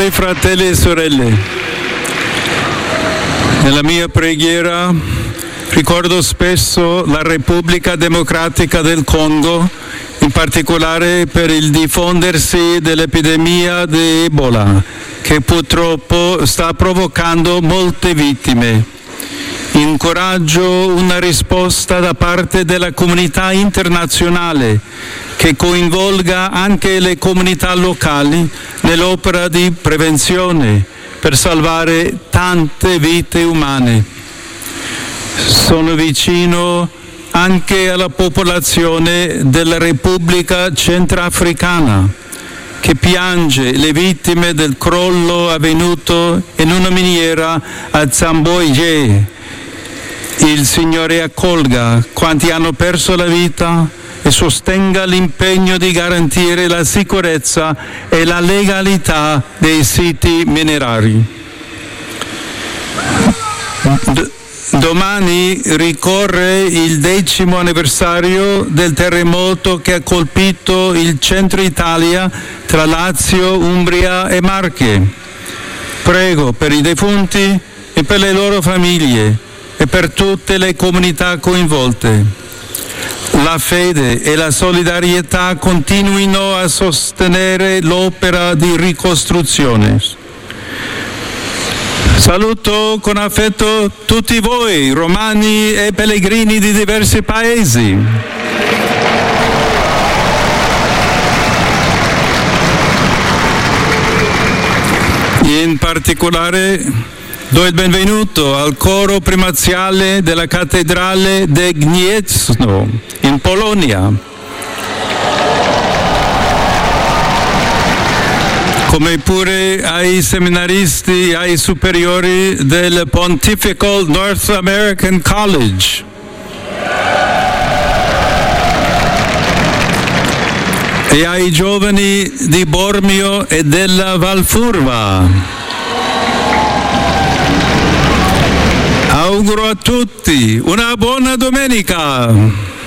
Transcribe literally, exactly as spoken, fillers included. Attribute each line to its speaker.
Speaker 1: Cari fratelli e sorelle, nella mia preghiera ricordo spesso la Repubblica Democratica del Congo, in particolare per il diffondersi dell'epidemia di Ebola, che purtroppo sta provocando molte vittime. Incoraggio una risposta da parte della comunità internazionale che coinvolga anche le comunità locali nell'opera di prevenzione per salvare tante vite umane. Sono vicino anche alla popolazione della Repubblica Centrafricana, che piange le vittime del crollo avvenuto in una miniera a Zamboye. Il Signore accolga quanti hanno perso la vita e sostenga l'impegno di garantire la sicurezza e la legalità dei siti minerari. D- domani ricorre il decimo anniversario del terremoto che ha colpito il centro Italia tra Lazio, Umbria e Marche. Prego per i defunti e per le loro famiglie e per tutte le comunità coinvolte. La fede e la solidarietà continuino a sostenere l'opera di ricostruzione. Saluto con affetto tutti voi, romani e pellegrini di diversi paesi. In particolare do il benvenuto al coro primaziale della cattedrale di Gniezno, in Polonia. Come pure ai seminaristi e ai superiori del Pontifical North American College. E ai giovani di Bormio e della Valfurva. Auguro a tutti una buona domenica.